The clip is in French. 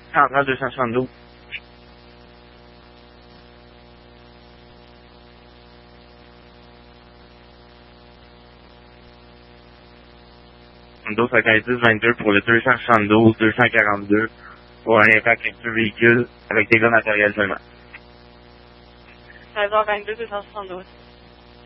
Centrale 272. Windows 90-22 pour le 272-242 pour un impact avec deux véhicules avec dégâts matériels seulement. 16h22, 272.